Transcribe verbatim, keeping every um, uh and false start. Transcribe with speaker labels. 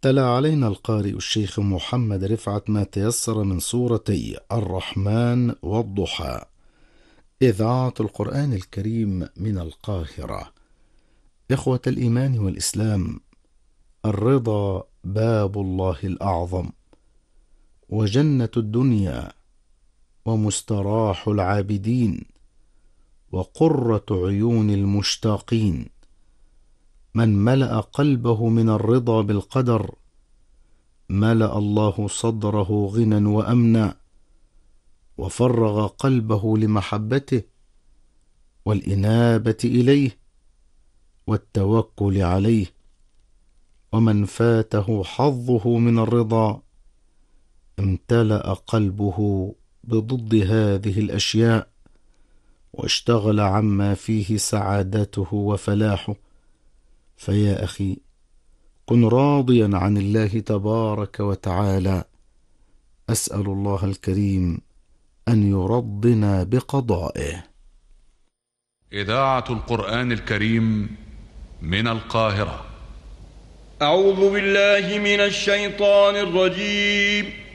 Speaker 1: تلا علينا القارئ الشيخ محمد رفعت ما تيسر من سورتي الرحمن والضحى. إذاعة القرآن الكريم من القاهرة. إخوة الإيمان والإسلام، الرضا باب الله الأعظم، وجنة الدنيا، ومستراح العابدين، وقرة عيون المشتاقين. من ملأ قلبه من الرضا بالقدر ملأ الله صدره غنى وأمنا، وفرغ قلبه لمحبته والإنابة إليه والتوكل عليه. ومن فاته حظه من الرضا امتلأ قلبه بضد هذه الأشياء، واشتغل عما فيه سعادته وفلاحه. فيا أخي، كن راضيا عن الله تبارك وتعالى. أسأل الله الكريم أن يرضنا بقضائه.
Speaker 2: إذاعة القرآن الكريم من القاهرة.
Speaker 3: أعوذ بالله من الشيطان الرجيم.